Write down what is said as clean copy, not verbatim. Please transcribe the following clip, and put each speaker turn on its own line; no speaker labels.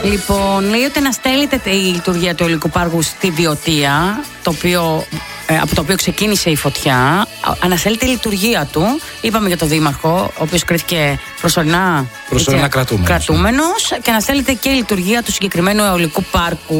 Λοιπόν, λέει ότι αναστέλλεται η λειτουργία του αιωλικού πάρκου στη Βιωτία, από το οποίο ξεκίνησε η φωτιά. Αναστέλλεται η λειτουργία του. Είπαμε για τον Δήμαρχο, ο οποίος κρίθηκε προσωρινά
κρατούμενος.
Και αναστέλλεται και η λειτουργία του συγκεκριμένου αιωλικού πάρκου.